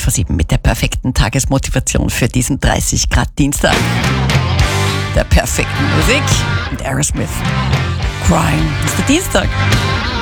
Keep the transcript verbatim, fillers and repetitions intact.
vor sieben mit der perfekten Tagesmotivation für diesen dreißig Grad Dienstag. Der perfekten Musik mit Aerosmith. Crime ist der Dienstag.